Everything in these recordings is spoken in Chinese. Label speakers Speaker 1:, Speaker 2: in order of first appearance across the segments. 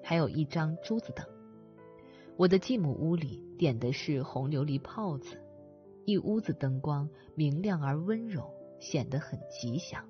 Speaker 1: 还有一张珠子灯。我的继母屋里点的是红琉璃泡子，一屋子灯光明亮而温柔，显得很吉祥。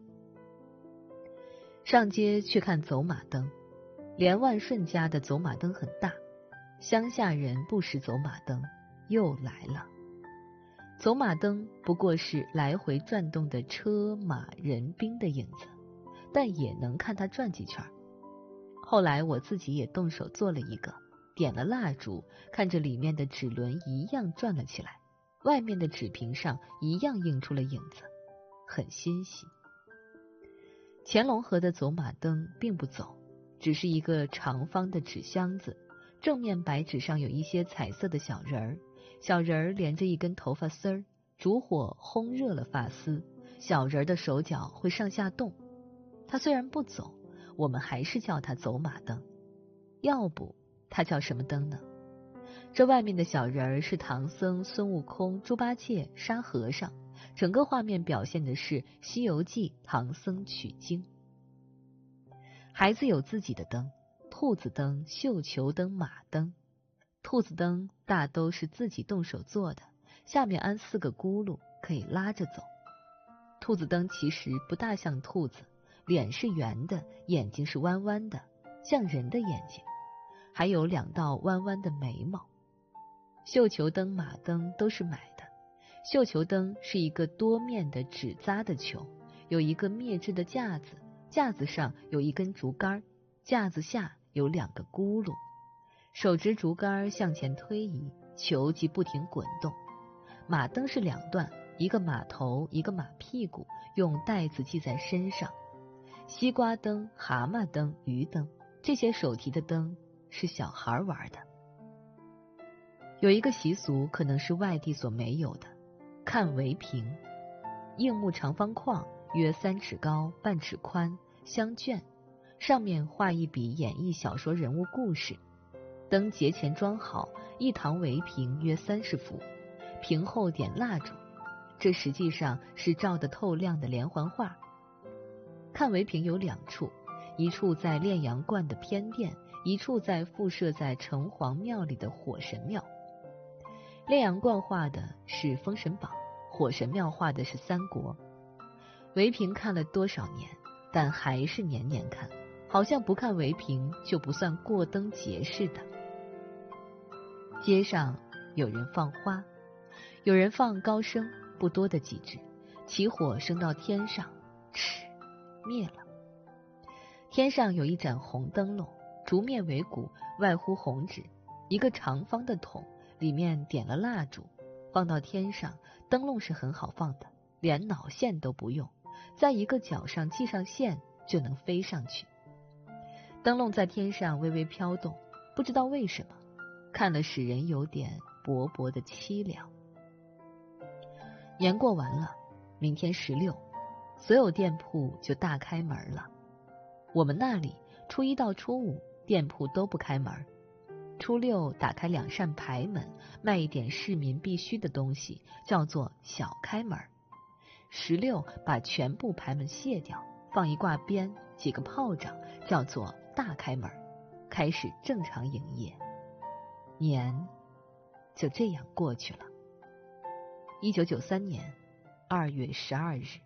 Speaker 1: 上街去看走马灯，连万顺家的走马灯很大，乡下人不识走马灯，又来了。走马灯不过是来回转动的车马人兵的影子，但也能看它转几圈。后来我自己也动手做了一个，点了蜡烛，看着里面的纸轮一样转了起来，外面的纸屏上一样映出了影子，很欣喜。乾隆河的走马灯并不走，只是一个长方的纸箱子，正面白纸上有一些彩色的小人儿，小人儿连着一根头发丝儿，烛火烘热了发丝，小人儿的手脚会上下动。它虽然不走，我们还是叫它走马灯。要不它叫什么灯呢？这外面的小人儿是唐僧、孙悟空、猪八戒、沙和尚，整个画面表现的是《西游记》唐僧取经。孩子有自己的灯，兔子灯、绣球灯、马灯。兔子灯大都是自己动手做的，下面安4个轱辘，可以拉着走。兔子灯其实不大像兔子，脸是圆的，眼睛是弯弯的，像人的眼睛，还有2道弯弯的眉毛。绣球灯、马灯都是买的。绣球灯是一个多面的纸扎的球，有一个篾制的架子，架子上有一根竹竿，架子下有2个轱辘，手执竹竿向前推移，球即不停滚动。马灯是2段，一个马头，一个马屁股，用带子系在身上。西瓜灯、蛤蟆灯、鱼灯，这些手提的灯是小孩玩的。有一个习俗可能是外地所没有的，看围屏。硬木长方框约3尺高，半尺宽，相卷，上面画一笔演绎小说人物故事。灯节前装好，一堂围屏约30幅，屏后点蜡烛，这实际上是照得透亮的连环画。看围屏有2处，一处在炼阳观的偏殿，一处在附设在城隍庙里的火神庙。炼阳观画的是《封神榜》，火神庙画的是三国。围屏看了多少年，但还是年年看，好像不看围屏就不算过灯节似的。街上有人放花，有人放高升，不多的几支，起火升到天上，嗤，灭了。天上有一盏红灯笼，竹面为骨，外糊红纸，一个长方的桶，里面点了蜡烛，放到天上，灯笼是很好放的，连脑线都不用，在一个角上系上线就能飞上去。灯笼在天上微微飘动，不知道为什么，看了使人有点薄薄的凄凉。年过完了，明天16，所有店铺就大开门了。我们那里初1到初5店铺都不开门，初6打开2扇牌门，卖一点市民必须的东西，叫做小开门。16把全部牌门卸掉，放一挂鞭，几个炮仗，叫做大开门，开始正常营业。年就这样过去了。1993年2月12日。